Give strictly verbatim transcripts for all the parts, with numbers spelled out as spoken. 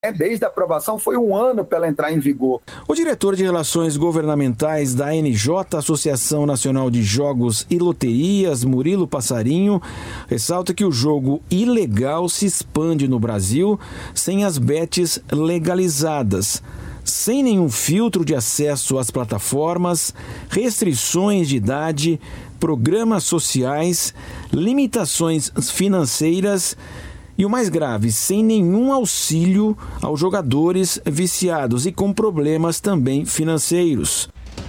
Desde a aprovação foi um ano para ela entrar em vigor. O diretor de Relações Governamentais da A N J, Associação Nacional de Jogos e Loterias, Murilo Passarinho, ressalta que o jogo ilegal se expande no Brasil sem as bets legalizadas, sem nenhum filtro de acesso às plataformas, restrições de idade, programas sociais, limitações financeiras e o mais grave, sem nenhum auxílio aos jogadores viciados e com problemas também financeiros.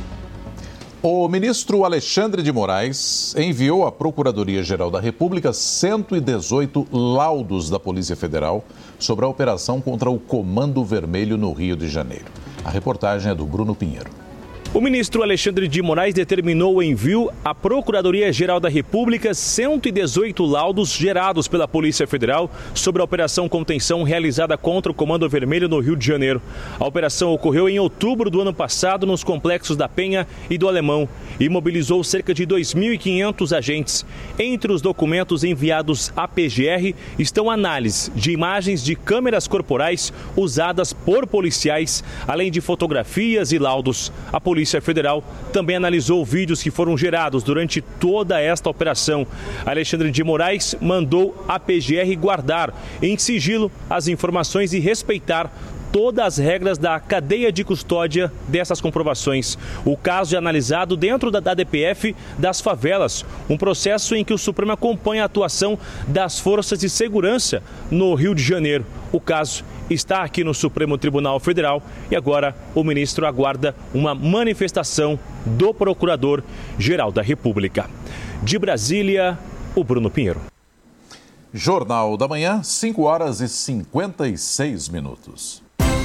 O ministro Alexandre de Moraes enviou à Procuradoria-Geral da República cento e dezoito laudos da Polícia Federal sobre a operação contra o Comando Vermelho no Rio de Janeiro. A reportagem é do Bruno Pinheiro. O ministro Alexandre de Moraes determinou o envio à Procuradoria-Geral da República cento e dezoito laudos gerados pela Polícia Federal sobre a operação contenção realizada contra o Comando Vermelho no Rio de Janeiro. A operação ocorreu em outubro do ano passado nos complexos da Penha e do Alemão e mobilizou cerca de dois mil e quinhentos agentes. Entre os documentos enviados à P G R estão análises de imagens de câmeras corporais usadas por policiais, além de fotografias e laudos. A Polícia Polícia Federal também analisou vídeos que foram gerados durante toda esta operação. Alexandre de Moraes mandou a P G R guardar em sigilo as informações e respeitar todas as regras da cadeia de custódia dessas comprovações. O caso é analisado dentro da, da D P F das favelas, um processo em que o Supremo acompanha a atuação das forças de segurança no Rio de Janeiro. O caso está aqui no Supremo Tribunal Federal e agora o ministro aguarda uma manifestação do Procurador-Geral da República. De Brasília, o Bruno Pinheiro. Jornal da Manhã, cinco horas e cinquenta e seis minutos.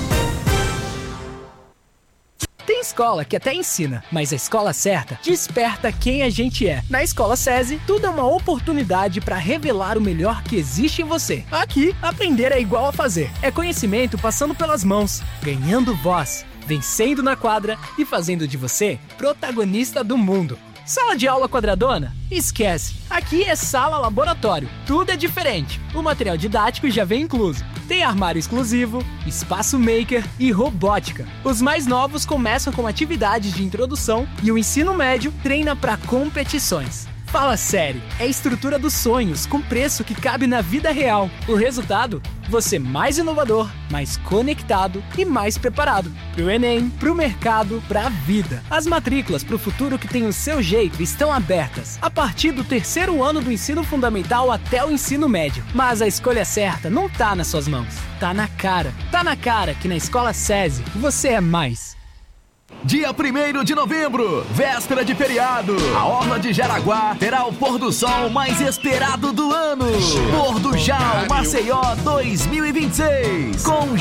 Tem escola que até ensina, mas a escola certa desperta quem a gente é. Na Escola SESI, tudo é uma oportunidade para revelar o melhor que existe em você. Aqui, aprender é igual a fazer. É conhecimento passando pelas mãos, ganhando voz, vencendo na quadra e fazendo de você protagonista do mundo. Sala de aula quadradona? Esquece. Aqui é sala laboratório. Tudo é diferente. O material didático já vem incluso. Tem armário exclusivo, espaço maker e robótica. Os mais novos começam com atividades de introdução e o ensino médio treina para competições. Fala sério, é a estrutura dos sonhos com preço que cabe na vida real. O resultado? Você mais inovador, mais conectado e mais preparado. Pro Enem, pro mercado, pra vida. As matrículas pro futuro que tem o seu jeito estão abertas. A partir do terceiro ano do ensino fundamental até o ensino médio. Mas a escolha certa não tá nas suas mãos. Tá na cara. Tá na cara que na Escola SESI você é mais. Dia primeiro de novembro, véspera de feriado, a Orla de Jaraguá terá o pôr do sol mais esperado do ano. Pôr do Jal Maceió dois mil e vinte e seis, com